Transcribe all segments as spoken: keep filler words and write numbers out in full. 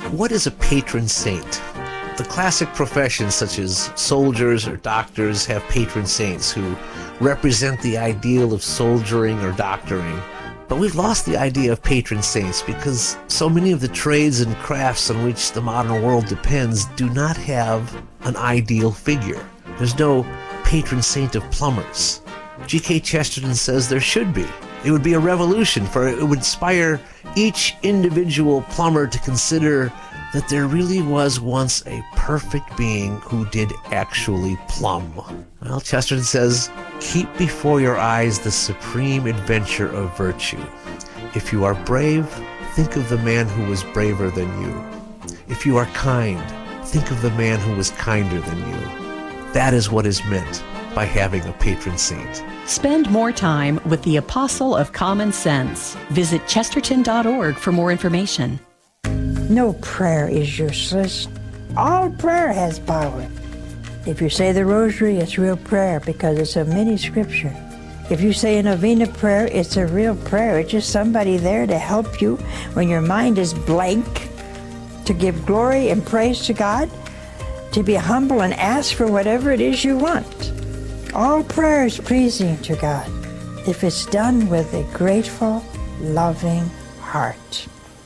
What is a patron saint? The classic professions such as soldiers or doctors have patron saints who represent the ideal of soldiering or doctoring. But we've lost the idea of patron saints because so many of the trades and crafts on which the modern world depends do not have an ideal figure. There's no patron saint of plumbers. G K Chesterton says there should be. It would be a revolution, for it would inspire each individual plumber to consider that there really was once a perfect being who did actually plumb. Well, Chesterton says, keep before your eyes the supreme adventure of virtue. If you are brave, think of the man who was braver than you. If you are kind, think of the man who was kinder than you. That is what is meant by having a patron saint. Spend more time with the Apostle of Common Sense. Visit chesterton dot org for more information. No prayer is useless. All prayer has power. If you say the rosary, it's real prayer because it's a mini scripture. If you say a novena prayer, it's a real prayer. It's just somebody there to help you when your mind is blank, to give glory and praise to God, to be humble and ask for whatever it is you want. All prayer is pleasing to God if it's done with a grateful, loving heart.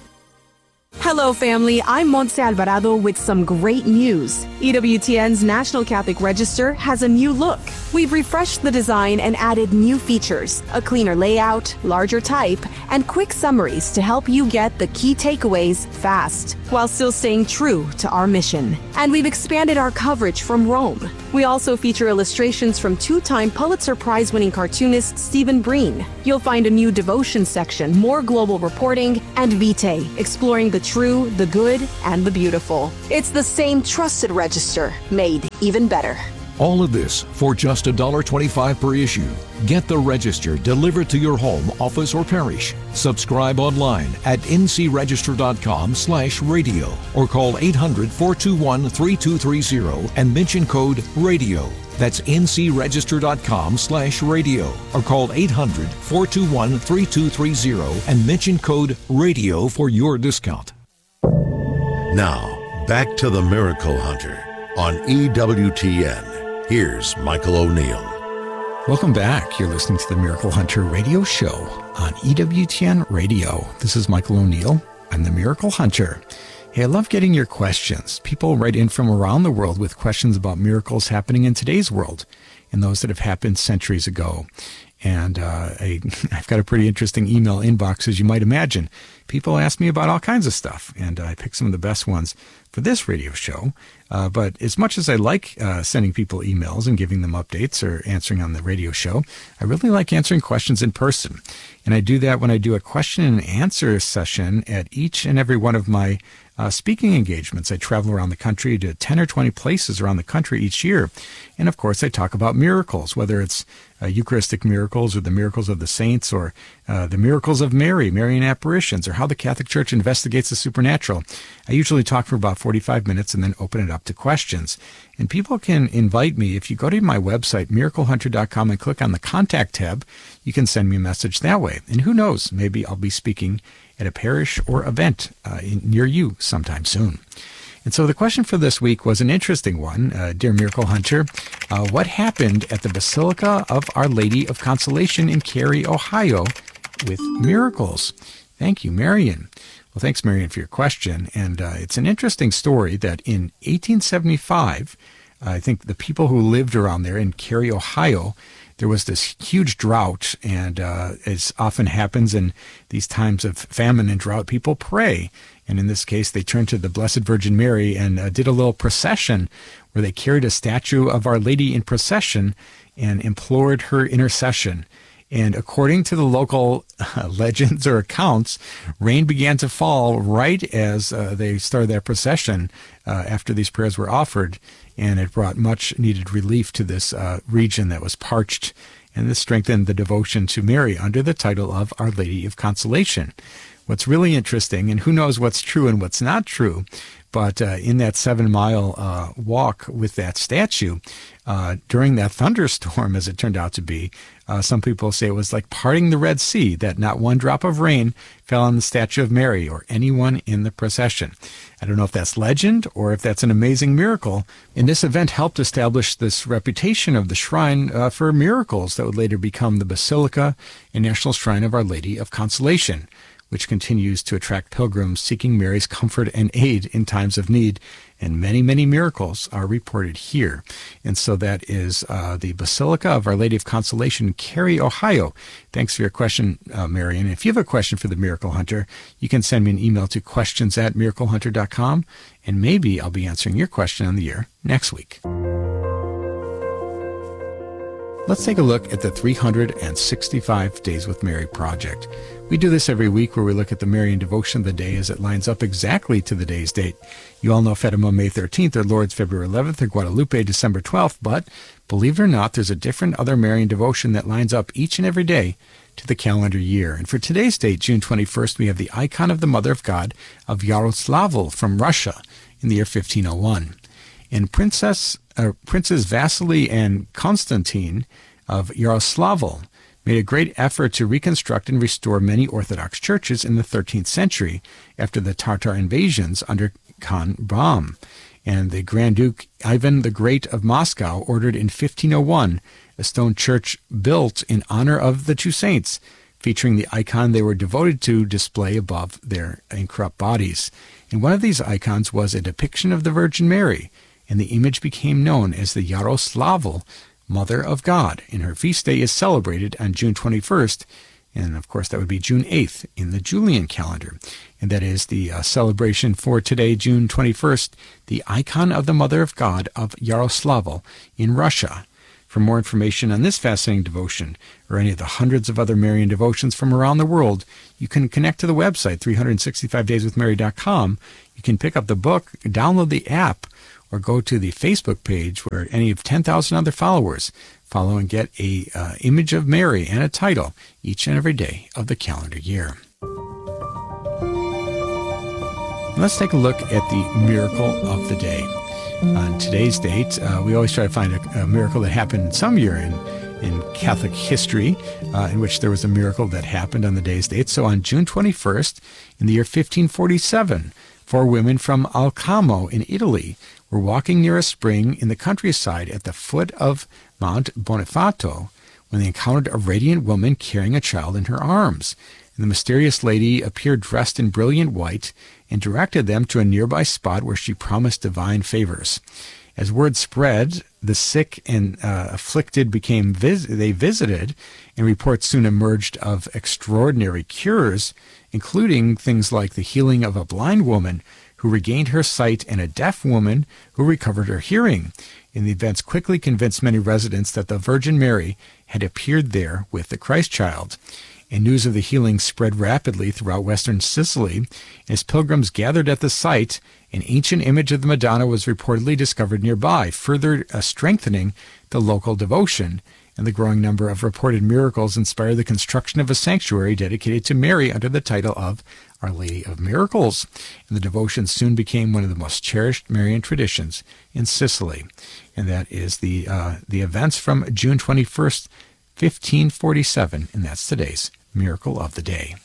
Hello, family. I'm Montse Alvarado with some great news. E W T N's National Catholic Register has a new look. We've refreshed the design and added new features, a cleaner layout, larger type, and quick summaries to help you get the key takeaways fast, while still staying true to our mission. And we've expanded our coverage from Rome. We also feature illustrations from two-time Pulitzer Prize-winning cartoonist Stephen Breen. You'll find a new devotion section, more global reporting, and Vitae, exploring the true, the good, and the beautiful. It's the same trusted register, made even better. All of this for just one dollar twenty-five per issue. Get the Register delivered to your home, office, or parish. Subscribe online at n c register dot com slash radio or call eight hundred, four two one, three two three zero and mention code RADIO. That's n c register dot com slash radio or call eight hundred, four two one, three two three zero and mention code RADIO for your discount. Now, back to the Miracle Hunter on E W T N. Here's Michael O'Neill. Welcome back. You're listening to the Miracle Hunter radio show on E W T N Radio. This is Michael O'Neill. I'm the Miracle Hunter. Hey, I love getting your questions. People write in from around the world with questions about miracles happening in today's world and those that have happened centuries ago. And uh, I, I've got a pretty interesting email inbox, as you might imagine. People ask me about all kinds of stuff, and I pick some of the best ones for this radio show. Uh, but as much as I like uh, sending people emails and giving them updates or answering on the radio show, I really like answering questions in person. And I do that when I do a question and answer session at each and every one of my uh, speaking engagements. I travel around the country to ten or twenty places around the country each year. And of course, I talk about miracles, whether it's uh, Eucharistic miracles or the miracles of the saints or uh, the miracles of Mary, Marian apparitions, or how the Catholic Church investigates the supernatural. I usually talk for about forty-five minutes and then open it up to questions. And people can invite me. If you go to my website, miracle hunter dot com, and click on the Contact tab, you can send me a message that way. And who knows, maybe I'll be speaking at a parish or event uh, in, near you sometime soon. And so the question for this week was an interesting one. Uh, dear Miracle Hunter, uh, what happened at the Basilica of Our Lady of Consolation in Cary, Ohio with miracles? Thank you, Marion. Well, thanks, Marion, for your question. And uh, it's an interesting story that in eighteen seventy-five, uh, I think the people who lived around there in Cary, Ohio, there was this huge drought. And uh, as often happens in these times of famine and drought, people pray. And in this case, they turned to the Blessed Virgin Mary and uh, did a little procession where they carried a statue of Our Lady in procession and implored her intercession. And according to the local uh, legends or accounts, rain began to fall right as uh, they started that procession uh, after these prayers were offered. And it brought much needed relief to this uh, region that was parched. And this strengthened the devotion to Mary under the title of Our Lady of Consolation. What's really interesting, and who knows what's true and what's not true, But uh, in that seven-mile uh, walk with that statue, uh, during that thunderstorm, as it turned out to be, uh, some people say it was like parting the Red Sea, that not one drop of rain fell on the statue of Mary or anyone in the procession. I don't know if that's legend or if that's an amazing miracle. And this event helped establish this reputation of the shrine uh, for miracles that would later become the Basilica and National Shrine of Our Lady of Consolation, which continues to attract pilgrims seeking Mary's comfort and aid in times of need. And many, many miracles are reported here. And so that is uh, the Basilica of Our Lady of Consolation in Cary, Ohio. Thanks for your question, uh, Marion. If you have a question for the Miracle Hunter, you can send me an email to questions at miracle hunter dot com, and maybe I'll be answering your question on the air next week. Let's take a look at the three hundred sixty-five Days with Mary project. We do this every week where we look at the Marian devotion of the day as it lines up exactly to the day's date. You all know Fatima May thirteenth, or Lourdes February eleventh, or Guadalupe December twelfth, but believe it or not, there's a different other Marian devotion that lines up each and every day to the calendar year. And for today's date, June twenty-first, we have the icon of the Mother of God of Yaroslavl from Russia in the year fifteen oh one. And Princess, uh, Princes Vasily and Konstantin of Yaroslavl made a great effort to reconstruct and restore many Orthodox churches in the thirteenth century after the Tatar invasions under Khan Baum. And the Grand Duke Ivan the Great of Moscow ordered in fifteen oh one a stone church built in honor of the two saints, featuring the icon they were devoted to display above their incorrupt bodies. And one of these icons was a depiction of the Virgin Mary, and the image became known as the Yaroslavl Mother of God, and her feast day is celebrated on June twenty-first, and of course that would be June eighth in the Julian calendar. And that is the uh, celebration for today, June twenty-first, the icon of the Mother of God of Yaroslavl in Russia. For more information on this fascinating devotion, or any of the hundreds of other Marian devotions from around the world, you can connect to the website, three hundred sixty-five days with mary dot com. You can pick up the book, download the app, or go to the Facebook page where any of ten thousand other followers follow and get a uh, image of Mary and a title each and every day of the calendar year. Let's take a look at the miracle of the day. On today's date, uh, we always try to find a, a miracle that happened some year in, in Catholic history, uh, in which there was a miracle that happened on the day's date. So on June twenty-first, in the year fifteen forty-seven, four women from Alcamo in Italy were walking near a spring in the countryside at the foot of Mount Bonifato when they encountered a radiant woman carrying a child in her arms. And the mysterious lady appeared dressed in brilliant white and directed them to a nearby spot where she promised divine favors. As word spread, the sick and uh, afflicted became vis- they visited, and reports soon emerged of extraordinary cures, including things like the healing of a blind woman who regained her sight and a deaf woman who recovered her hearing. And the events quickly convinced many residents that the Virgin Mary had appeared there with the Christ child. And news of the healing spread rapidly throughout western Sicily. As pilgrims gathered at the site, an ancient image of the Madonna was reportedly discovered nearby, further uh, strengthening the local devotion. And the growing number of reported miracles inspired the construction of a sanctuary dedicated to Mary under the title of Our Lady of Miracles. And the devotion soon became one of the most cherished Marian traditions in Sicily. And that is the uh, the events from June twenty-first, fifteen forty-seven, and that's today's Miracle of the Day.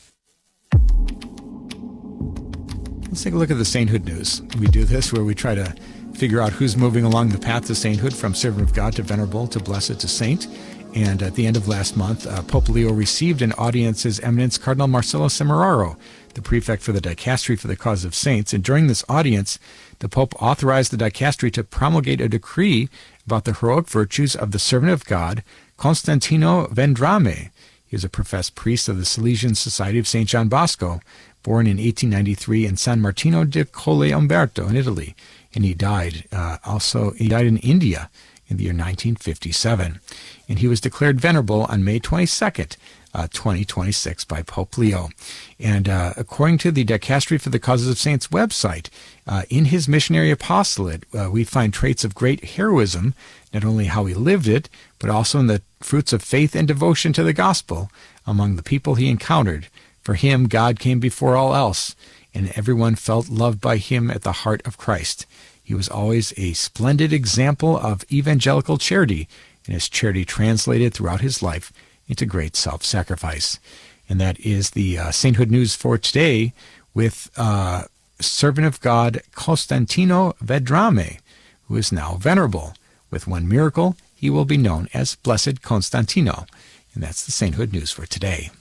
Let's take a look at the sainthood news. We do this where we try to figure out who's moving along the path to sainthood, from servant of God to venerable to blessed to saint. And at the end of last month, uh, Pope Leo received an audience His Eminence Cardinal Marcello Semeraro, the prefect for the Dicastery for the Cause of Saints. And during this audience, the Pope authorized the Dicastery to promulgate a decree about the heroic virtues of the servant of God, Constantino Vendrame. He was a professed priest of the Salesian Society of Saint John Bosco, born in eighteen ninety-three in San Martino di Colle Umberto in Italy. And he died uh, also, he died in India in the year nineteen fifty-seven. And he was declared venerable on May twenty-second, uh, twenty twenty-six by Pope Leo. And uh, according to the Dicastery for the Causes of Saints website, uh, in his missionary apostolate, uh, we find traits of great heroism, not only how he lived it, but also in the fruits of faith and devotion to the gospel among the people he encountered. For him, God came before all else, and everyone felt loved by him at the heart of Christ. He was always a splendid example of evangelical charity, and his charity translated throughout his life into great self-sacrifice. And that is the uh, Sainthood News for today with uh, servant of God Costantino Vedrame, who is now venerable. With one miracle, he will be known as Blessed Constantino. And that's the Sainthood News for today.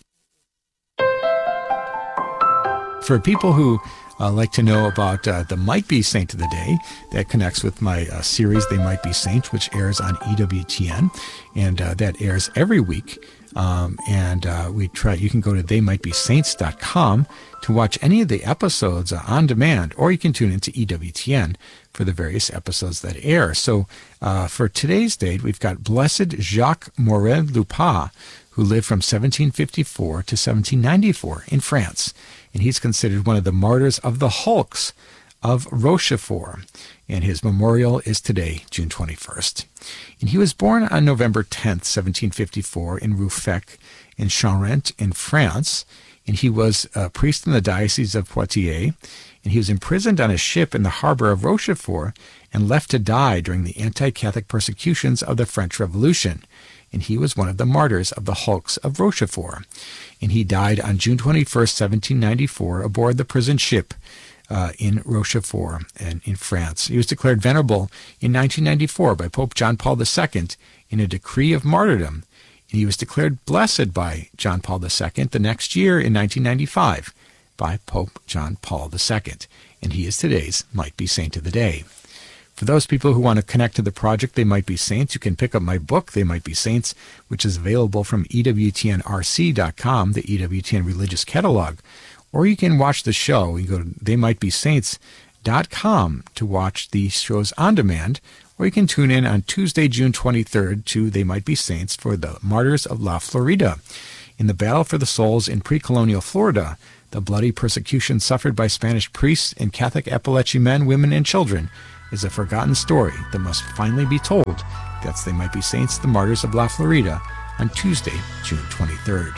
For people who uh, like to know about uh, the Might Be Saint of the Day, that connects with my uh, series, They Might Be Saints, which airs on E W T N, and uh, that airs every week. Um, and uh, we try. You can go to they might be saints dot com to watch any of the episodes uh, on demand, or you can tune into E W T N for the various episodes that air. So uh, for today's date, we've got Blessed Jacques Morel Lupas, who lived from seventeen fifty-four to seventeen ninety-four in France. And he's considered one of the martyrs of the hulks of Rochefort. And his memorial is today, June twenty-first. And he was born on November tenth, seventeen fifty-four, in Ruffec, in Charente, in France. And he was a priest in the Diocese of Poitiers. And he was imprisoned on a ship in the harbor of Rochefort and left to die during the anti-Catholic persecutions of the French Revolution. And he was one of the martyrs of the hulks of Rochefort. And he died on June twenty-first, seventeen ninety-four, aboard the prison ship uh, in Rochefort and in France. He was declared venerable in nineteen ninety-four by Pope John Paul the Second in a decree of martyrdom. And he was declared blessed by John Paul the Second the next year in nineteen ninety-five by Pope John Paul the Second. And he is today's Might Be Saint of the Day. For those people who want to connect to the project They Might Be Saints, you can pick up my book, They Might Be Saints, which is available from E W T N R C dot com, the E W T N Religious Catalog. Or you can watch the show. You go to they might be saints dot com to watch the shows on demand. Or you can tune in on Tuesday, June twenty-third to They Might Be Saints for the Martyrs of La Florida. In the battle for the souls in pre-colonial Florida, the bloody persecution suffered by Spanish priests and Catholic Apalachee men, women, and children is a forgotten story that must finally be told. That's They Might Be Saints, the Martyrs of La Florida, on Tuesday, June twenty-third.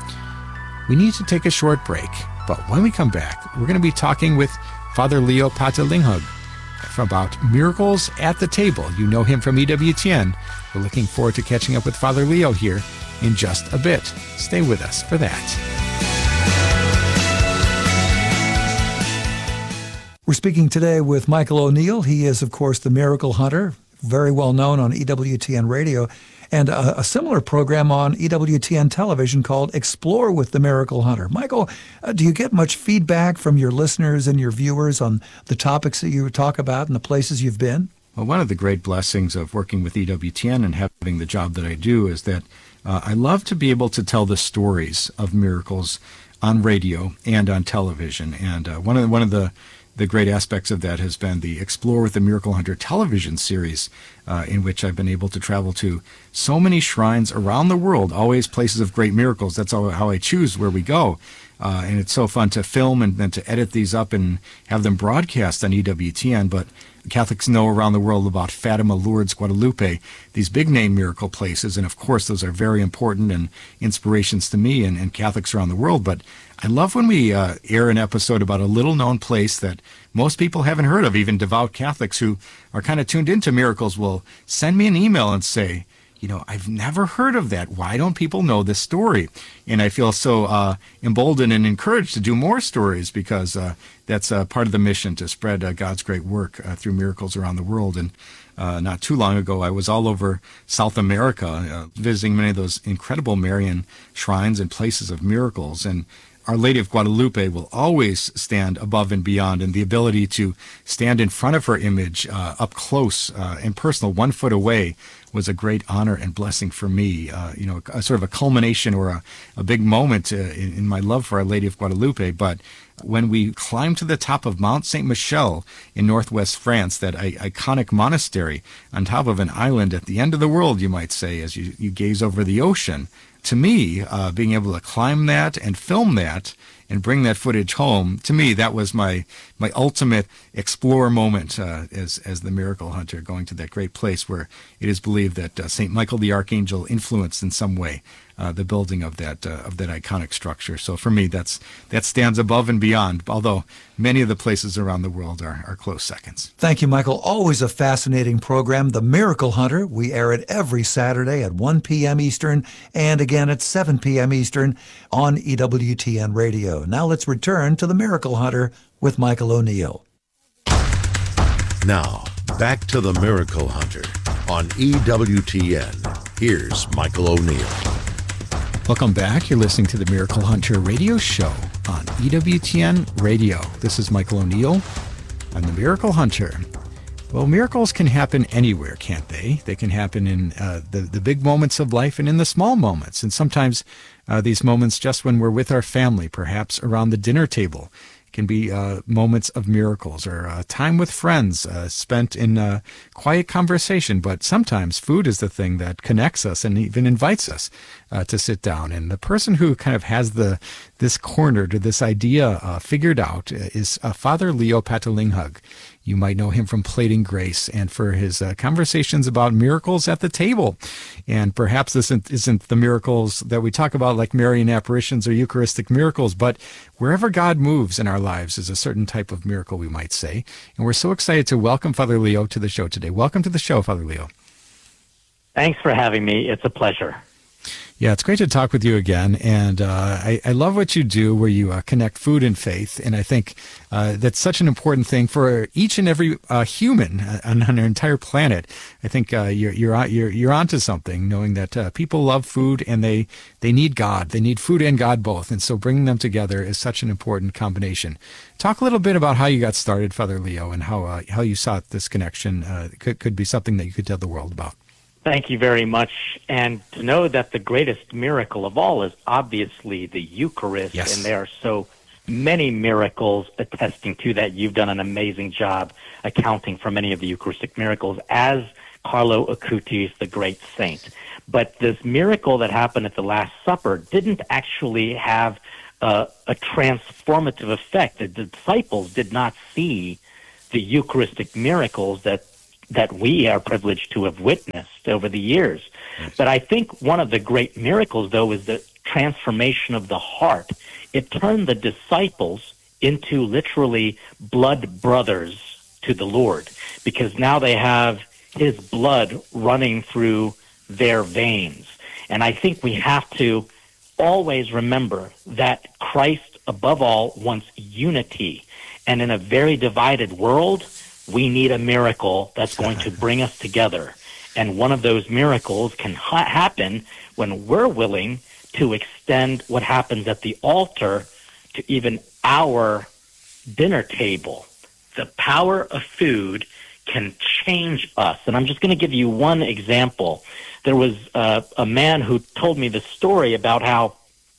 We need to take a short break, but when we come back, we're going to be talking with Father Leo Patalinghug about miracles at the table. You know him from E W T N. We're looking forward to catching up with Father Leo here in just a bit. Stay with us for that. We're speaking today with Michael O'Neill. He is, of course, the Miracle Hunter, very well known on E W T N Radio, and a, a similar program on E W T N television called Explore with the Miracle Hunter. Michael, uh, do you get much feedback from your listeners and your viewers on the topics that you talk about and the places you've been? Well, one of the great blessings of working with E W T N and having the job that I do is that uh, I love to be able to tell the stories of miracles on radio and on television. And uh, one of the, one of the The great aspects of that has been the Explore with the Miracle Hunter television series, uh, in which I've been able to travel to so many shrines around the world, always places of great miracles. That's how I choose where we go. Uh, and it's so fun to film and then to edit these up and have them broadcast on E W T N. But Catholics know around the world about Fatima, Lourdes, Guadalupe, these big-name miracle places. And, of course, those are very important and inspirations to me and, and Catholics around the world. But I love when we uh, air an episode about a little-known place that most people haven't heard of. Even devout Catholics who are kind of tuned into miracles will send me an email and say, you know, I've never heard of that. Why don't people know this story? And I feel so uh, emboldened and encouraged to do more stories because uh, that's uh, part of the mission, to spread uh, God's great work uh, through miracles around the world. And uh, not too long ago, I was all over South America, uh, visiting many of those incredible Marian shrines and places of miracles. And Our Lady of Guadalupe will always stand above and beyond, and the ability to stand in front of her image uh, up close uh, and personal, one foot away, was a great honor and blessing for me. Uh, you know, a, a sort of a culmination or a, a big moment uh, in, in my love for Our Lady of Guadalupe. But when we climbed to the top of Mount Saint Michel in northwest France, that I- iconic monastery on top of an island at the end of the world, you might say, as you, you gaze over the ocean, to me, uh, being able to climb that and film that and bring that footage home, to me, that was my my ultimate explorer moment uh, as as the miracle hunter, going to that great place where it is believed that uh, Saint Michael the Archangel influenced in some way uh, the building of that uh, of that iconic structure. So for me, that's that stands above and beyond. Although many of the places around the world are, are close seconds. Thank you, Michael. Always a fascinating program, The Miracle Hunter. We air it every Saturday at one p.m. Eastern and again at seven p.m. Eastern on E W T N Radio. Now let's return to The Miracle Hunter with Michael O'Neill. Now, back to The Miracle Hunter on E W T N. Here's Michael O'Neill. Welcome back. You're listening to the Miracle Hunter radio show on E W T N Radio. This is Michael O'Neill. I'm the Miracle Hunter. Well, miracles can happen anywhere, can't they? They can happen in uh, the, the big moments of life and in the small moments. And sometimes uh, these moments just when we're with our family, perhaps around the dinner table. Can be uh, moments of miracles or uh, time with friends uh, spent in uh, quiet conversation. But sometimes food is the thing that connects us and even invites us uh, to sit down. And the person who kind of has the this corner to this idea uh, figured out is uh, Father Leo Patalinghug. You might know him from Plating Grace and for his uh, conversations about miracles at the table. And perhaps this isn't, isn't the miracles that we talk about like Marian apparitions or Eucharistic miracles, but wherever God moves in our lives is a certain type of miracle, we might say. And we're so excited to welcome Father Leo to the show today. Welcome to the show, Father Leo. Thanks for having me. It's a pleasure. Yeah, it's great to talk with you again, and uh, I, I love what you do where you uh, connect food and faith, and I think uh, that's such an important thing for each and every uh, human on, on our entire planet. I think uh, you're you're you're you're onto something, knowing that uh, people love food and they they need God, they need food and God both, and so bringing them together is such an important combination. Talk a little bit about how you got started, Father Leo, and how uh, how you saw this connection uh, could could be something that you could tell the world about. Thank you very much. And to know that the greatest miracle of all is obviously the Eucharist. Yes. And there are so many miracles attesting to that. You've done an amazing job accounting for many of the Eucharistic miracles, as Carlo Acutis, the great saint. But this miracle that happened at the Last Supper didn't actually have uh, a transformative effect. The disciples did not see the Eucharistic miracles that that we are privileged to have witnessed over the years. Yes. But I think one of the great miracles, though, is the transformation of the heart. It turned the disciples into literally blood brothers to the Lord, because now they have his blood running through their veins. And I think we have to always remember that Christ, above all, wants unity. And in a very divided world, we need a miracle that's going to bring us together. And one of those miracles can ha- happen when we're willing to extend what happens at the altar to even our dinner table. The power of food can change us. And I'm just going to give you one example. There was uh, a man who told me the story about how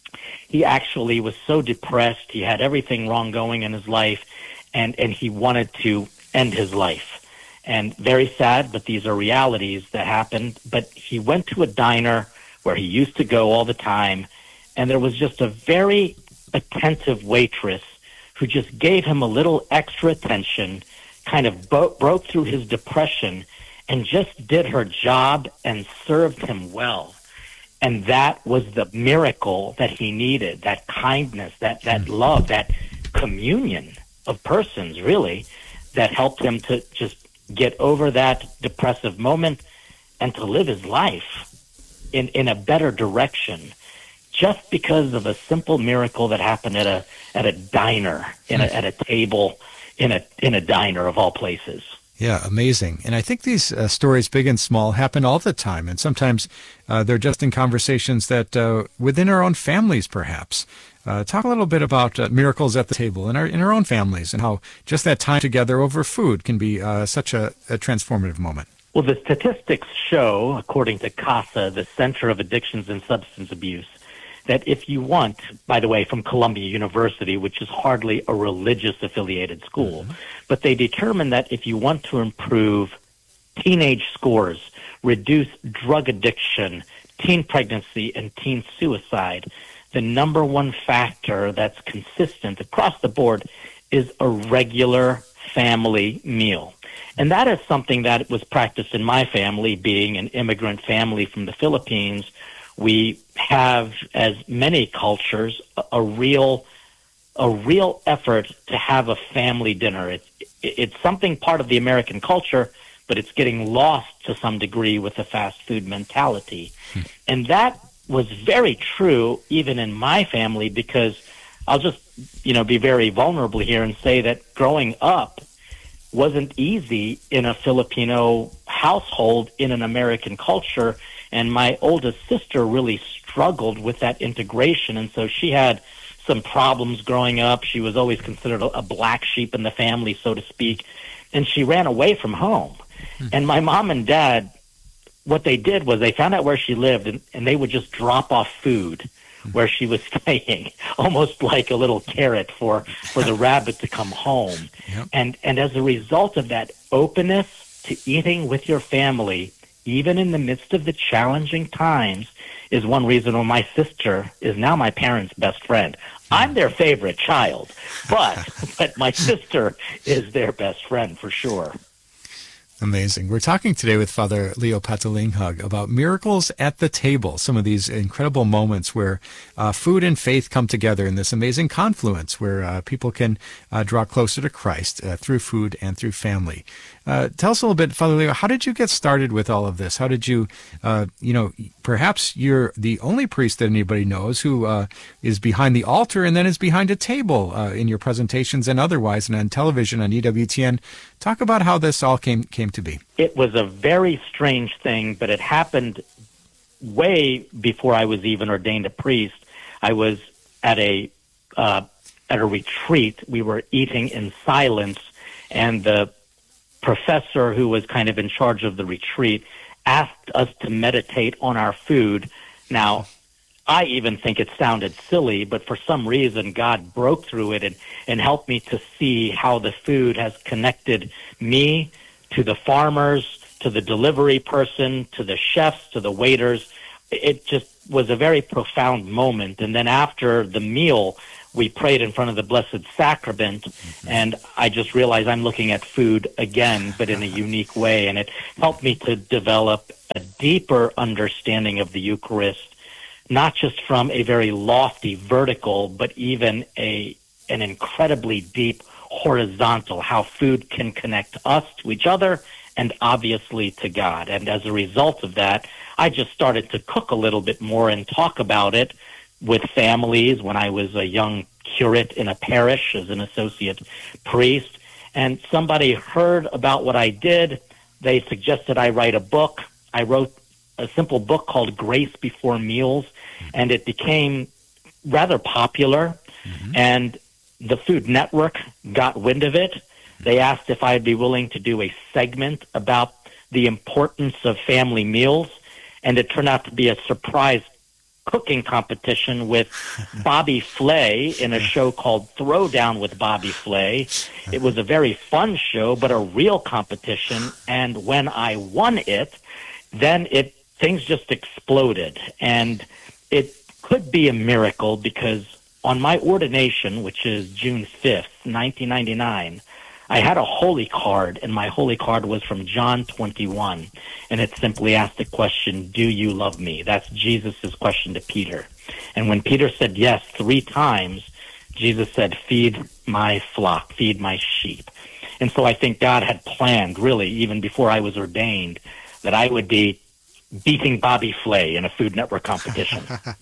he actually was so depressed, he had everything wrong going in his life, and, and he wanted to end his life. And very sad, but these are realities that happened. But he went to a diner where he used to go all the time, and there was just a very attentive waitress who just gave him a little extra attention, kind of bo- broke through his depression, and just did her job and served him well. And that was the miracle that he needed, that kindness, that, that love, that communion of persons, really, that helped him to just get over that depressive moment and to live his life in, in a better direction, just because of a simple miracle that happened at a at a diner, in a, at a table, in a in a diner of all places. Yeah, amazing. And I think these uh, stories, big and small, happen all the time. And sometimes uh, they're just in conversations that uh, within our own families, perhaps. Uh, talk a little bit about uh, miracles at the table in our in our own families, and how just that time together over food can be uh, such a, a transformative moment. Well, the statistics show, according to CASA, the Center of Addictions and Substance Abuse, that if you want, by the way, from Columbia University, which is hardly a religious-affiliated school, mm-hmm. but they determine that if you want to improve teenage scores, reduce drug addiction, teen pregnancy, and teen suicide, the number one factor that's consistent across the board is a regular family meal. And that is something that was practiced in my family, being an immigrant family from the Philippines, we have, as many cultures, a, a real a real effort to have a family dinner. It's, it's something part of the American culture, but it's getting lost to some degree with the fast food mentality. Hmm. And that was very true even in my family, because I'll just, you know, be very vulnerable here and say that growing up wasn't easy in a Filipino household in an American culture. And my oldest sister really struggled with that integration. And so she had some problems growing up. She was always considered a, a black sheep in the family, so to speak. And she ran away from home. Hmm. And my mom and dad, what they did was they found out where she lived, and, and they would just drop off food hmm. where she was staying, almost like a little carrot for, for the rabbit to come home. Yep. And, and as a result of that openness to eating with your family, even in the midst of the challenging times, is one reason why my sister is now my parents' best friend. I'm their favorite child, but but my sister is their best friend for sure. Amazing. We're talking today with Father Leo Patalinghag about miracles at the table, some of these incredible moments where uh, food and faith come together in this amazing confluence where uh, people can uh, draw closer to Christ uh, through food and through family. Uh, tell us a little bit, Father Leo, how did you get started with all of this? How did you, uh, you know, perhaps you're the only priest that anybody knows who uh, is behind the altar and then is behind a table uh, in your presentations and otherwise and on television on E W T N. Talk about how this all came came to be. It was a very strange thing, but it happened way before I was even ordained a priest. I was at a uh, at a retreat. We were eating in silence, and the professor who was kind of in charge of the retreat asked us to meditate on our food. Now, I even think it sounded silly, but for some reason God broke through it and, and helped me to see how the food has connected me to the farmers, to the delivery person, to the chefs, to the waiters. It just was a very profound moment. And then after the meal, we prayed in front of the Blessed Sacrament, mm-hmm. and I just realized I'm looking at food again, but in a unique way. And it helped me to develop a deeper understanding of the Eucharist, not just from a very lofty vertical, but even a an incredibly deep horizontal, how food can connect us to each other and obviously to God. And as a result of that, I just started to cook a little bit more and talk about it with families when I was a young curate in a parish as an associate priest. And somebody heard about what I did. They suggested I write a book. I wrote a simple book called Grace Before Meals, and it became rather popular. Mm-hmm. And the Food Network got wind of it. They asked if I'd be willing to do a segment about the importance of family meals, and it turned out to be a surprise cooking competition with Bobby Flay in a show called Throwdown with Bobby Flay. It was a very fun show, but a real competition, and when I won it, then it things just exploded. And it could be a miracle because on my ordination, which is June fifth, nineteen ninety-nine, I had a holy card, and my holy card was from John twenty-one, and it simply asked the question, do you love me? That's Jesus' question to Peter. And when Peter said yes three times, Jesus said, feed my flock, feed my sheep. And so I think God had planned, really, even before I was ordained, that I would be beating Bobby Flay in a Food Network competition.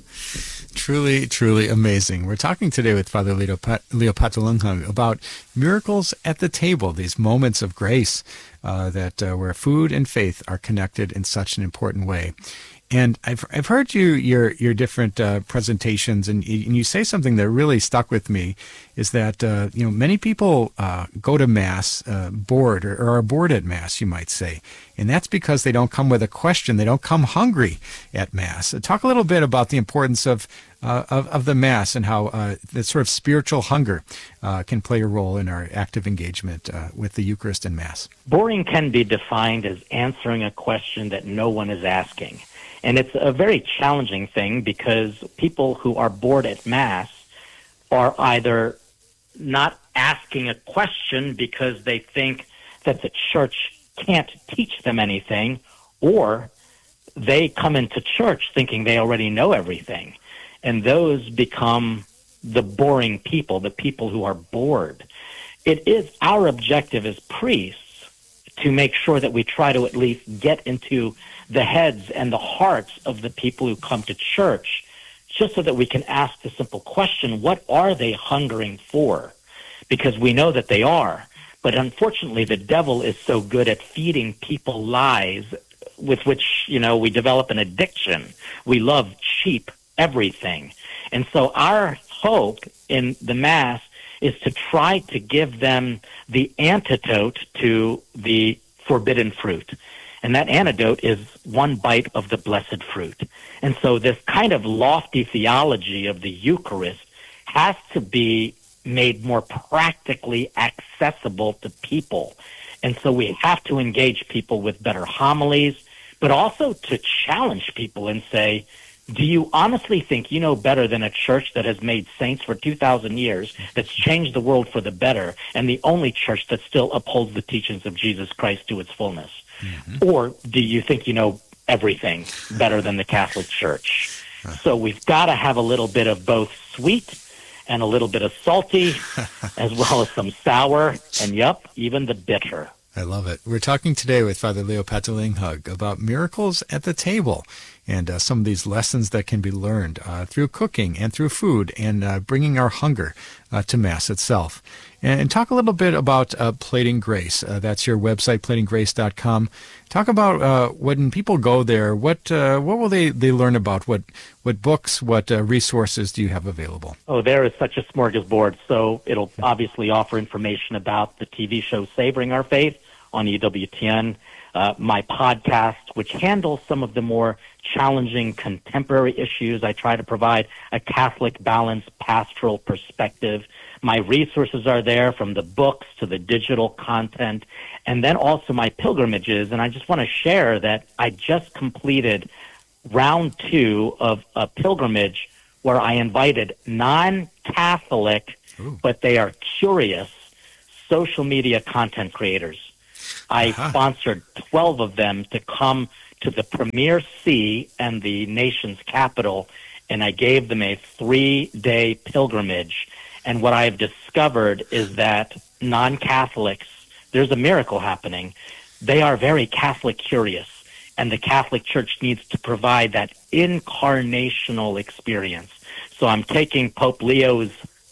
Truly, truly amazing. We're talking today with Father Leo, Pat- Leo Patalinghag about miracles at the table, these moments of grace uh, that uh, where food and faith are connected in such an important way. And I've I've heard you your your different uh, presentations, and, and you say something that really stuck with me, is that uh, you know many people uh, go to Mass uh, bored or, or are bored at Mass, you might say, and that's because they don't come with a question, they don't come hungry at Mass. Talk a little bit about the importance of uh, of, of the Mass and how uh, the sort of spiritual hunger uh, can play a role in our active engagement uh, with the Eucharist and Mass. Boring can be defined as answering a question that no one is asking. And it's a very challenging thing because people who are bored at Mass are either not asking a question because they think that the church can't teach them anything, or they come into church thinking they already know everything. And those become the boring people, the people who are bored. It is our objective as priests to make sure that we try to at least get into the heads and the hearts of the people who come to church, just so that we can ask the simple question, what are they hungering for? Because we know that they are. But unfortunately, the devil is so good at feeding people lies with which, you know, we develop an addiction. We love cheap everything. And so our hope in the Mass is to try to give them the antidote to the forbidden fruit. And that antidote is one bite of the blessed fruit. And so this kind of lofty theology of the Eucharist has to be made more practically accessible to people. And so we have to engage people with better homilies, but also to challenge people and say, do you honestly think you know better than a church that has made saints for two thousand years, that's changed the world for the better, and the only church that still upholds the teachings of Jesus Christ to its fullness? Mm-hmm. Or do you think you know everything better than the Catholic Church? So we've got to have a little bit of both sweet and a little bit of salty, as well as some sour, and yep, even the bitter. I love it. We're talking today with Father Leo Patalinghug about miracles at the table and uh, some of these lessons that can be learned uh, through cooking and through food and uh, bringing our hunger uh, to Mass itself. And, and talk a little bit about uh, Plating Grace. Uh, that's your website, plating grace dot com. Talk about uh, when people go there, what uh, what will they, they learn about? What what books, what uh, resources do you have available? Oh, there is such a smorgasbord. So it'll obviously offer information about the T V show Savoring Our Faith on E W T N, uh, my podcast, which handles some of the more challenging contemporary issues. I try to provide a Catholic balanced pastoral perspective. My resources are there, from the books to the digital content, and then also my pilgrimages. And I just want to share that I just completed round two of a pilgrimage where I invited non-Catholic, Ooh. but they are curious, social media content creators. I uh-huh. sponsored twelve of them to come to the Premier See and the nation's capital, and I gave them a three-day pilgrimage. And what I've discovered is that non-Catholics, there's a miracle happening. They are very Catholic curious, and the Catholic Church needs to provide that incarnational experience. So I'm taking Pope Leo's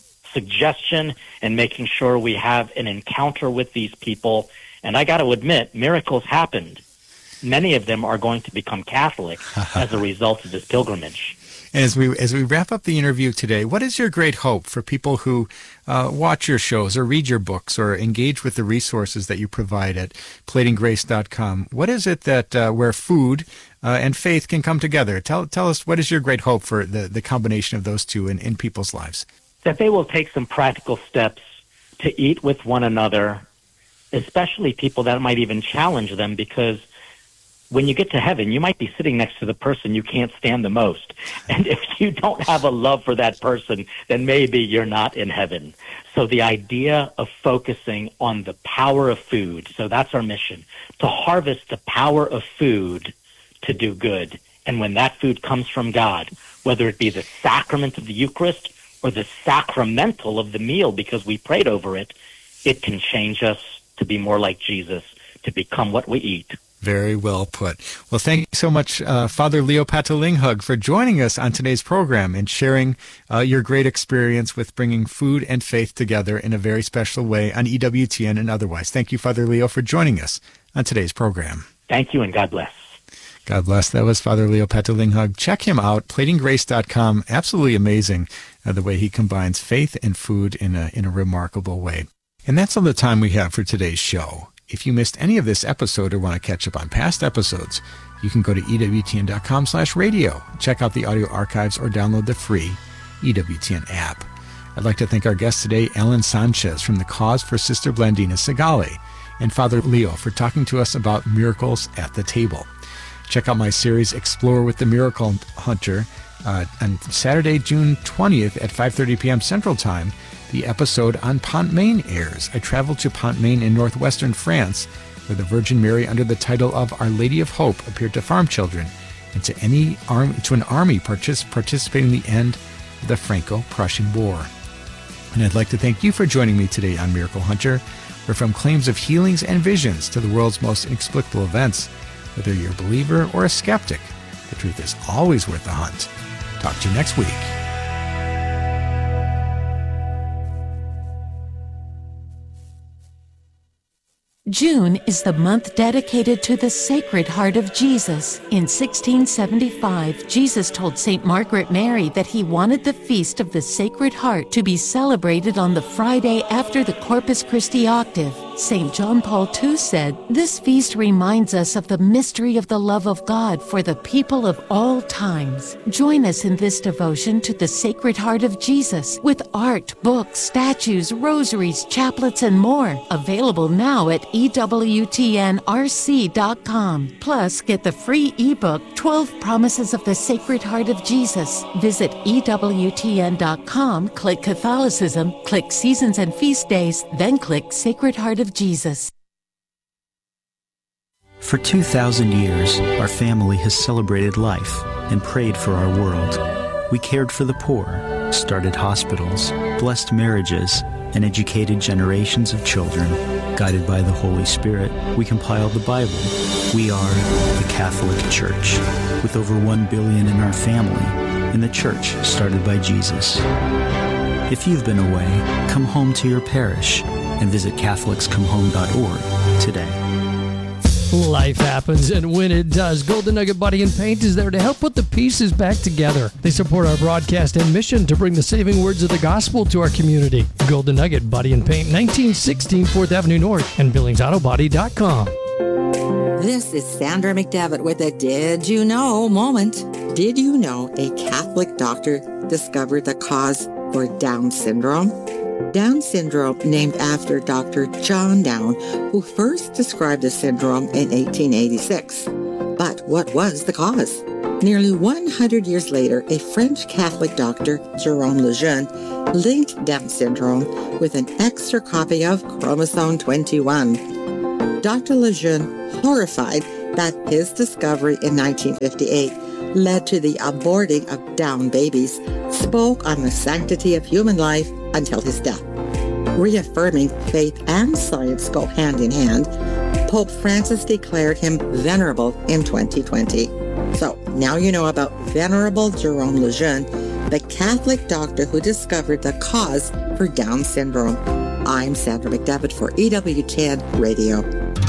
suggestion and making sure we have an encounter with these people. And I got to admit, miracles happened. Many of them are going to become Catholic as a result of this pilgrimage. And as we as we wrap up the interview today, what is your great hope for people who uh, watch your shows or read your books or engage with the resources that you provide at plating grace dot com? What is it that uh, where food uh, and faith can come together? Tell tell us, what is your great hope for the, the combination of those two in, in people's lives? That they will take some practical steps to eat with one another, especially people that might even challenge them, because when you get to heaven, you might be sitting next to the person you can't stand the most. And if you don't have a love for that person, then maybe you're not in heaven. So the idea of focusing on the power of food, so that's our mission, to harvest the power of food to do good. And when that food comes from God, whether it be the sacrament of the Eucharist or the sacramental of the meal because we prayed over it, it can change us to be more like Jesus, to become what we eat. Very well put. Well, thank you so much, uh, Father Leo Patalinghug, for joining us on today's program and sharing uh, your great experience with bringing food and faith together in a very special way on E W T N and otherwise. Thank you, Father Leo, for joining us on today's program. Thank you, and God bless. God bless. That was Father Leo Patalinghug. Check him out, plating grace dot com. Absolutely amazing uh, the way he combines faith and food in a in a remarkable way. And that's all the time we have for today's show. If you missed any of this episode or want to catch up on past episodes, you can go to E W T N dot com slash radio, check out the audio archives, or download the free E W T N app. I'd like to thank our guest today, Alan Sanchez from the Cause for Sister Blandina Segale, and Father Leo for talking to us about miracles at the table. Check out my series, Explore with the Miracle Hunter, uh, on Saturday, June twentieth at five thirty p.m. Central Time. The episode on Pont-Main airs. I traveled to Pont-Main in northwestern France, where the Virgin Mary, under the title of Our Lady of Hope, appeared to farm children and to any army, to an army partic- participating in the end of the Franco-Prussian War. And I'd like to thank you for joining me today on Miracle Hunter, where from claims of healings and visions to the world's most inexplicable events, whether you're a believer or a skeptic, the truth is always worth the hunt. Talk to you next week. June is the month dedicated to the Sacred Heart of Jesus. In sixteen seventy-five, Jesus told Saint Margaret Mary that he wanted the Feast of the Sacred Heart to be celebrated on the Friday after the Corpus Christi octave. Saint John Paul the Second said, "This feast reminds us of the mystery of the love of God for the people of all times." Join us in this devotion to the Sacred Heart of Jesus with art, books, statues, rosaries, chaplets, and more. Available now at E W T N R C dot com. Plus, get the free ebook, twelve Promises of the Sacred Heart of Jesus. Visit E W T N dot com, click Catholicism, click Seasons and Feast Days, then click Sacred Heart of Jesus. For two thousand years, our family has celebrated life and prayed for our world. We cared for the poor, started hospitals, blessed marriages, and educated generations of children. Guided by the Holy Spirit, we compiled the Bible. We are the Catholic Church, with over one billion in our family, and the church started by Jesus. If you've been away, come home to your parish and visit Catholics Come Home dot org today. Life happens, and when it does, Golden Nugget Body and Paint is there to help put the pieces back together. They support our broadcast and mission to bring the saving words of the gospel to our community. Golden Nugget Body and Paint, nineteen sixteen fourth Avenue North, and Billings Auto Body dot com. This is Sandra McDevitt with a Did You Know moment. Did you know a Catholic doctor discovered the cause for Down syndrome? Down syndrome, named after Doctor John Down, who first described the syndrome in eighteen eighty-six. But what was the cause? Nearly one hundred years later, a French Catholic doctor, Jerome Lejeune, linked Down syndrome with an extra copy of chromosome twenty-one. Doctor Lejeune, horrified that his discovery in nineteen fifty-eight led to the aborting of Down babies, spoke on the sanctity of human life until his death. Reaffirming faith and science go hand in hand, Pope Francis declared him venerable in twenty twenty. So now you know about Venerable Jerome Lejeune, the Catholic doctor who discovered the cause for Down syndrome. I'm Sandra McDevitt for E W T N Radio.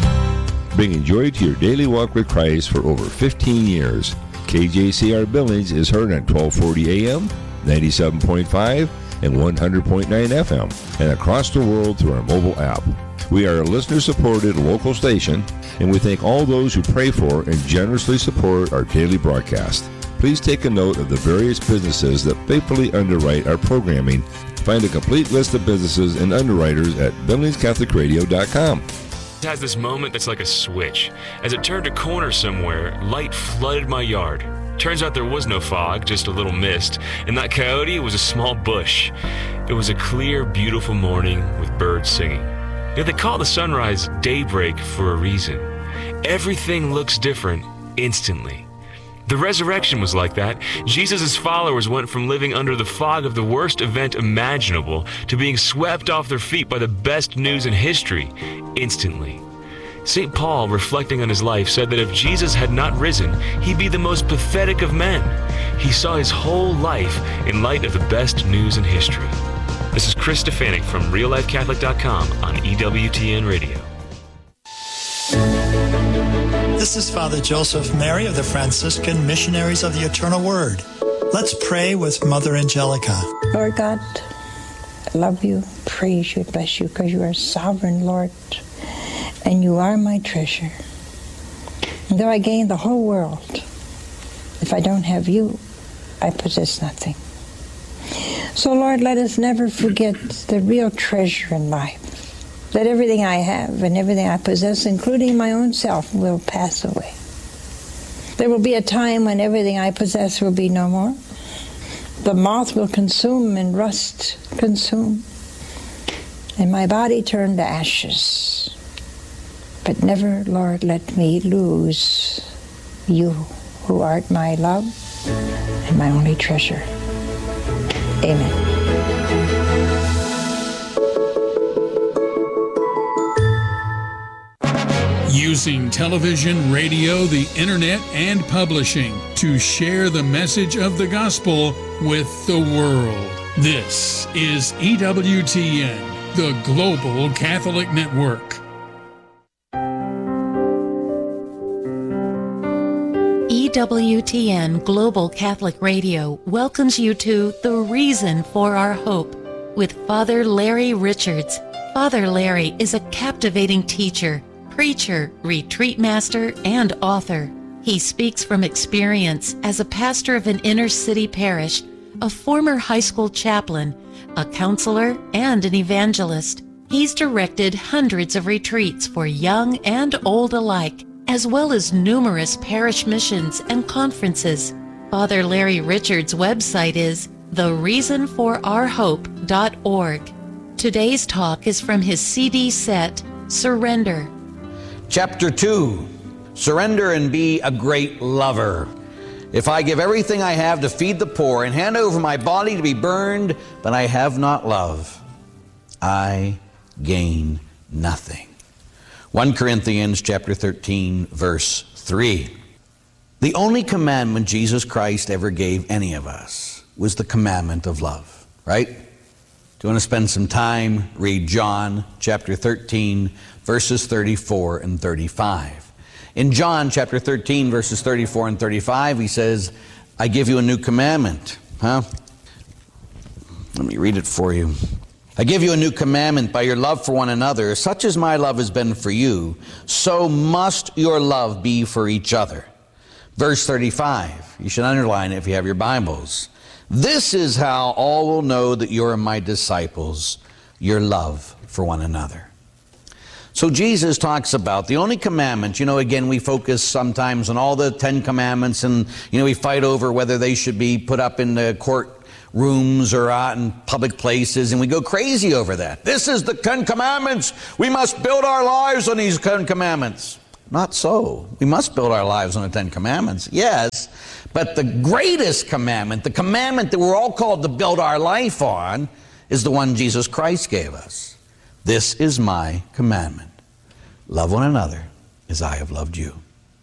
Bringing joy to your daily walk with Christ for over fifteen years. K J C R Billings is heard on twelve forty A M, ninety-seven point five, and one hundred point nine F M, and across the world through our mobile app. We are a listener-supported local station, and we thank all those who pray for and generously support our daily broadcast. Please take a note of the various businesses that faithfully underwrite our programming. Find a complete list of businesses and underwriters at Billings Catholic Radio dot com. It has this moment that's like a switch. As it turned a corner somewhere, light flooded my yard. Turns out there was no fog, just a little mist, and that coyote was a small bush. It was a clear, beautiful morning with birds singing. You know, they call the sunrise daybreak for a reason. Everything looks different instantly. The resurrection was like that. Jesus' followers went from living under the fog of the worst event imaginable to being swept off their feet by the best news in history instantly. Saint Paul, reflecting on his life, said that if Jesus had not risen, he'd be the most pathetic of men. He saw his whole life in light of the best news in history. This is Chris Stefanik from Real Life Catholic dot com on E W T N Radio. This is Father Joseph Mary of the Franciscan Missionaries of the Eternal Word. Let's pray with Mother Angelica. Lord God, I love you, praise you, bless you, because you are sovereign, Lord, and you are my treasure. And though I gain the whole world, if I don't have you, I possess nothing. So, Lord, let us never forget the real treasure in life. That everything I have and everything I possess, including my own self, will pass away. There will be a time when everything I possess will be no more. The moth will consume and rust consume, and my body turn to ashes. But never, Lord, let me lose you. who art my love and my only treasure. Amen. Using television, radio, the internet, and publishing to share the message of the gospel with the world. This is E W T N, the Global Catholic Network. E W T N Global Catholic Radio welcomes you to The Reason for Our Hope with Father Larry Richards. Father Larry is a captivating teacher, preacher, retreat master, and author. He speaks from experience as a pastor of an inner city parish, a former high school chaplain, a counselor, and an evangelist. He's directed hundreds of retreats for young and old alike, as well as numerous parish missions and conferences. Father Larry Richards' website is the reason for our hope dot org. Today's talk is from his C D set, Surrender. Chapter two, Surrender and Be a Great Lover. If I give everything I have to feed the poor and hand over my body to be burned, but I have not love, I gain nothing. First Corinthians chapter thirteen, verse three. The only commandment Jesus Christ ever gave any of us was the commandment of love, right? Do you want to spend some time? Read John chapter thirteen, verses thirty-four and thirty-five. In John chapter thirteen, verses thirty-four and thirty-five, he says, I give you a new commandment. Huh? Let me read it for you. I give you a new commandment by your love for one another. Such as my love has been for you, so must your love be for each other. Verse thirty-five. You should underline it if you have your Bibles. This is how all will know that you are my disciples, your love for one another. So Jesus talks about the only commandment. You know, again, we focus sometimes on all the Ten Commandments, and, you know, we fight over whether they should be put up in the courtrooms or out in public places, and we go crazy over that. This is the Ten Commandments. We must build our lives on these Ten Commandments. Not so. We must build our lives on the Ten Commandments, yes, but the greatest commandment, the commandment that we're all called to build our life on, is the one Jesus Christ gave us. This is my commandment. Love one another as I have loved you.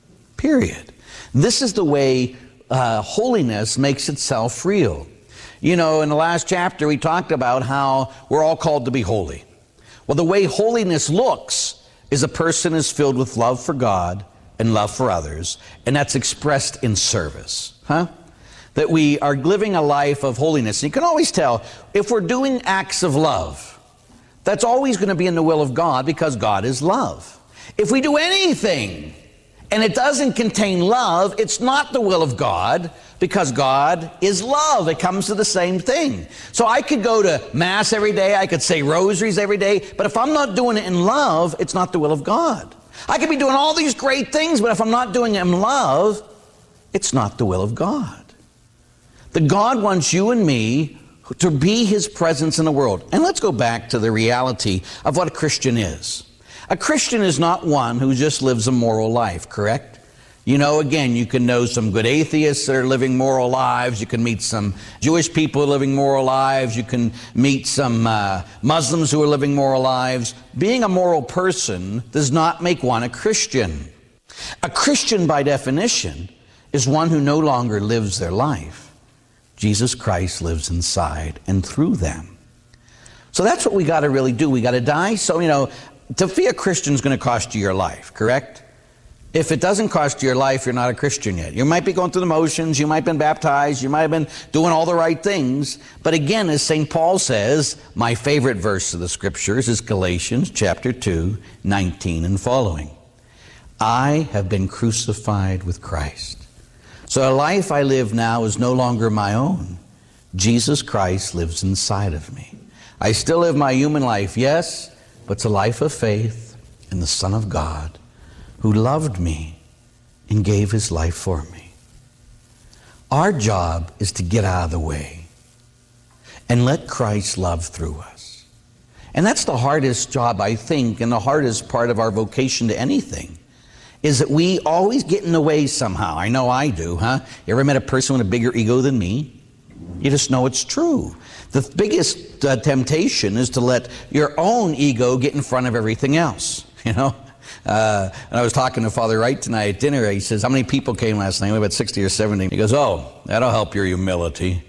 Period. This is the way uh, holiness makes itself real. You know, in the last chapter we talked about how we're all called to be holy. Well, the way holiness looks is a person is filled with love for God and love for others, and that's expressed in service. Huh? That we are living a life of holiness. And you can always tell if we're doing acts of love, that's always going to be in the will of God, because God is love. If we do anything and it doesn't contain love, it's not the will of God, because God is love. It comes to the same thing. So I could go to Mass every day, I could say rosaries every day, but if I'm not doing it in love, it's not the will of God. I could be doing all these great things, but if I'm not doing it in love, it's not the will of God. That God wants you and me to be His presence in the world. And let's go back to the reality of what a Christian is. A Christian is not one who just lives a moral life, correct? You know, again, you can know some good atheists that are living moral lives. You can meet some Jewish people living moral lives. You can meet some uh, Muslims who are living moral lives. Being a moral person does not make one a Christian. A Christian, by definition, is one who no longer lives their life. Jesus Christ lives inside and through them. So that's what we got to really do. We got to die. So, you know, to be a Christian is going to cost you your life, correct? If it doesn't cost you your life, you're not a Christian yet. You might be going through the motions, you might have been baptized, you might have been doing all the right things. But again, as Saint Paul says, my favorite verse of the Scriptures is Galatians chapter two, nineteen and following. I have been crucified with Christ. So the life I live now is no longer my own. Jesus Christ lives inside of me. I still live my human life, yes, but it's a life of faith in the Son of God, who loved me and gave His life for me. Our job is to get out of the way and let Christ love through us. And that's the hardest job, I think, and the hardest part of our vocation to anything, is that we always get in the way somehow. I know I do, huh? You ever met a person with a bigger ego than me? You just know it's true. The biggest uh, temptation is to let your own ego get in front of everything else, you know? Uh, and I was talking to Father Wright tonight at dinner. He says, how many people came last night? We had about sixty or seventy. He goes, oh, that'll help your humility.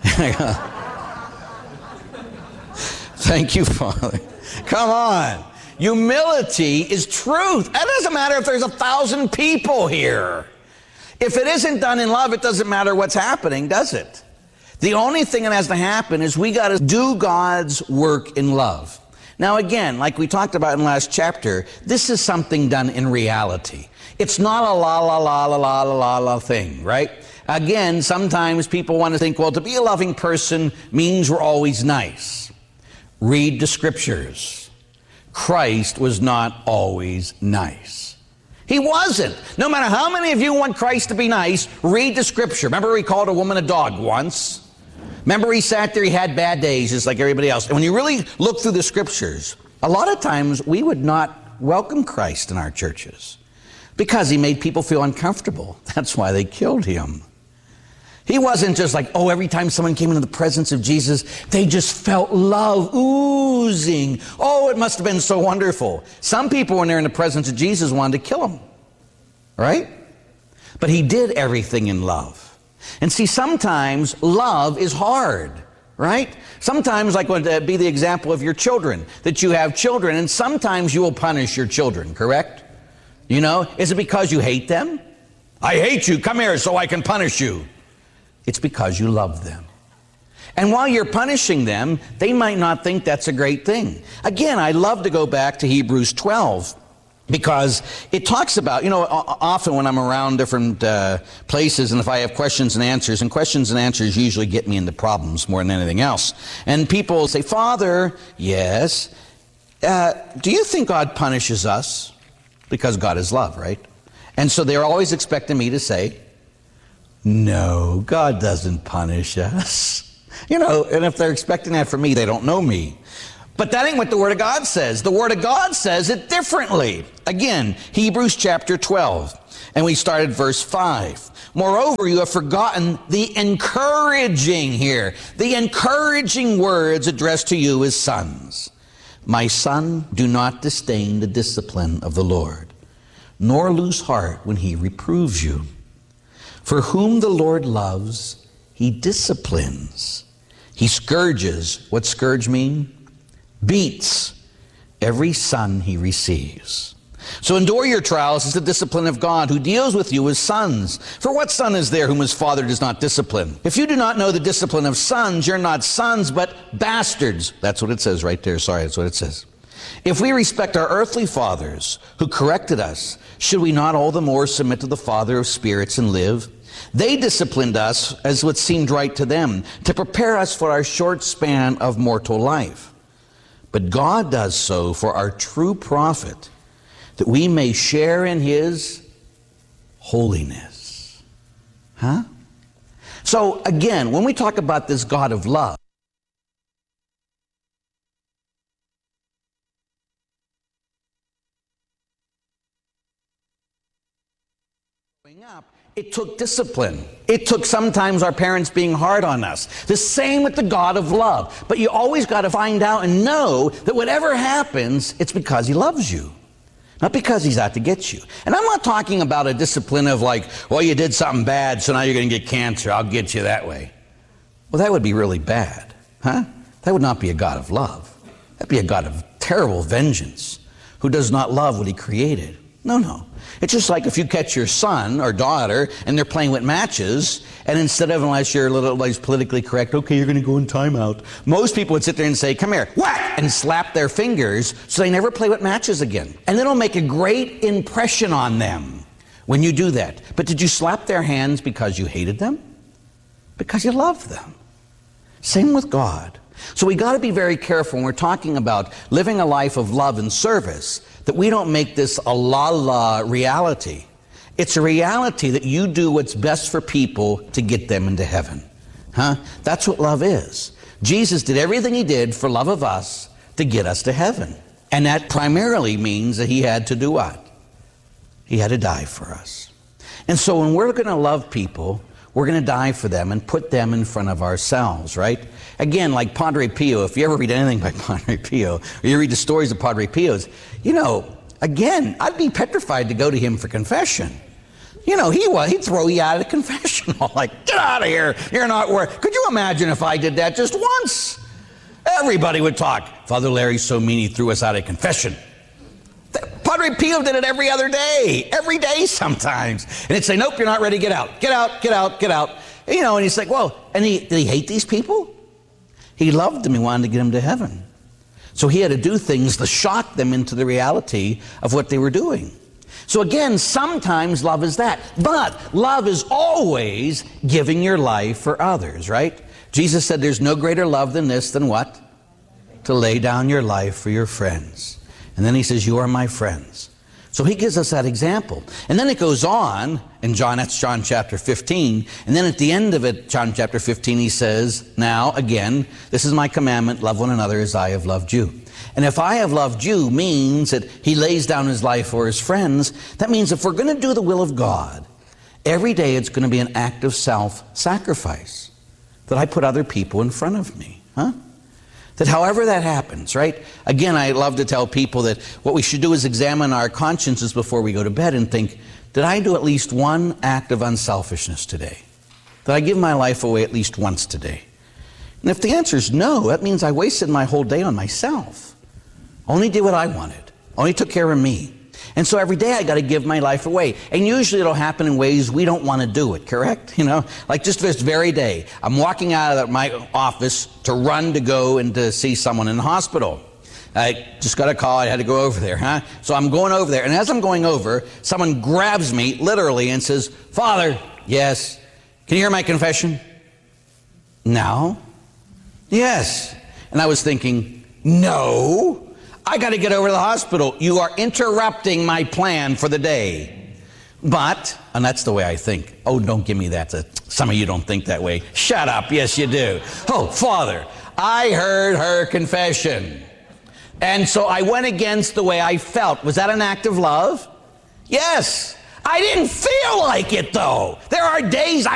Thank you, Father. Come on. Humility is truth. It doesn't matter if there's a thousand people here. If it isn't done in love, it doesn't matter what's happening, does it? The only thing that has to happen is we got to do God's work in love. Now again, like we talked about in the last chapter, this is something done in reality. It's not a la la la la la la la la thing, right? Again, sometimes people want to think, well, to be a loving person means we're always nice. Read the scriptures. Christ was not always nice. He wasn't. No matter how many of you want Christ to be nice, read the scripture. Remember he called a woman a dog once? Remember he sat there, he had bad days just like everybody else. And when you really look through the scriptures, a lot of times we would not welcome Christ in our churches because he made people feel uncomfortable. That's why they killed him. He wasn't just like, oh, every time someone came into the presence of Jesus, they just felt love oozing. Oh, it must have been so wonderful. Some people, when they're in the presence of Jesus, wanted to kill him, right? But he did everything in love. And see, sometimes love is hard, right? Sometimes, like would be the example of your children, that you have children, and sometimes you will punish your children, correct? You know, is it because you hate them? I hate you, come here so I can punish you. It's because you love them. And while you're punishing them, they might not think that's a great thing. Again, I love to go back to Hebrews twelve because it talks about, you know, often when I'm around different uh, places and if I have questions and answers, and questions and answers usually get me into problems more than anything else. And people say, Father, yes, uh, do you think God punishes us? Because God is love, right? And so they're always expecting me to say, no, God doesn't punish us. You know, and if they're expecting that from me, they don't know me. But that ain't what the Word of God says. The Word of God says it differently. Again, Hebrews chapter twelve, and we started verse five. Moreover, you have forgotten the encouraging here, the encouraging words addressed to you as sons. My son, do not disdain the discipline of the Lord, nor lose heart when he reproves you. For whom the Lord loves, he disciplines. He scourges. What scourge mean? Beats every son he receives. So endure your trials as the discipline of God, who deals with you as sons. For what son is there whom his father does not discipline? If you do not know the discipline of sons, you're not sons, but bastards. That's what it says right there. Sorry, that's what it says. If we respect our earthly fathers who corrected us, should we not all the more submit to the Father of spirits and live? They disciplined us as what seemed right to them, to prepare us for our short span of mortal life. But God does so for our true profit, that we may share in his holiness. Huh? So again, when we talk about this God of love, it took discipline. It took sometimes our parents being hard on us. The same with the God of love. But you always got to find out and know that whatever happens, it's because he loves you. Not because he's out to get you. And I'm not talking about a discipline of like, well, you did something bad, so now you're going to get cancer. I'll get you that way. Well, that would be really bad. Huh? That would not be a God of love. That'd be a God of terrible vengeance who does not love what he created. No, no. It's just like if you catch your son or daughter and they're playing with matches, and instead of, unless you're a little like politically correct, okay, you're going to go in timeout. Most people would sit there and say, come here, whack, and slap their fingers so they never play with matches again. And it'll make a great impression on them when you do that. But did you slap their hands because you hated them? Because you love them. Same with God. So we got to be very careful when we're talking about living a life of love and service, that we don't make this a la-la reality. It's a reality that you do what's best for people to get them into heaven. Huh? That's what love is. Jesus did everything he did for love of us to get us to heaven. And that primarily means that he had to do what? He had to die for us. And so when we're going to love people, we're going to die for them and put them in front of ourselves, right? Again, like Padre Pio, if you ever read anything by Padre Pio, or you read the stories of Padre Pio's, you know, again, I'd be petrified to go to him for confession. You know, he was, he'd throw you out of the confessional, like, get out of here, you're not worth. Could you imagine if I did that just once? Everybody would talk. Father Larry's so mean he threw us out of confession. Padre Pio did it every other day, every day sometimes. And he'd say, nope, you're not ready, get out, get out, get out, get out. You know, and he's like, well, and he, did he hate these people? He loved them, he wanted to get them to heaven. So he had to do things to shock them into the reality of what they were doing. So again, sometimes love is that. But love is always giving your life for others, right? Jesus said there's no greater love than this, than what? To lay down your life for your friends. And then he says, you are my friends. So he gives us that example. And then it goes on in John, that's John chapter fifteen. And then at the end of it, John chapter fifteen, he says, now again, this is my commandment, love one another as I have loved you. And if I have loved you means that he lays down his life for his friends. That means if we're going to do the will of God, every day it's going to be an act of self-sacrifice. That I put other people in front of me, huh? That however that happens, right? Again, I love to tell people that what we should do is examine our consciences before we go to bed and think, did I do at least one act of unselfishness today? Did I give my life away at least once today? And if the answer is no, that means I wasted my whole day on myself. Only did what I wanted. Only took care of me. And so every day I got to give my life away. And usually it'll happen in ways we don't want to do it, correct? You know, like just this very day, I'm walking out of my office to run to go and to see someone in the hospital. I just got a call, I had to go over there, huh? So I'm going over there, and as I'm going over, someone grabs me literally and says, Father, yes, can you hear my confession? No. Yes. And I was thinking, no. I got to get over to the hospital. You are interrupting my plan for the day. But, and that's the way I think. Oh, don't give me that. Some of you don't think that way. Shut up. Yes, you do. Oh, Father, I heard her confession. And so I went against the way I felt. Was that an act of love? Yes. I didn't feel like it, though. There are days I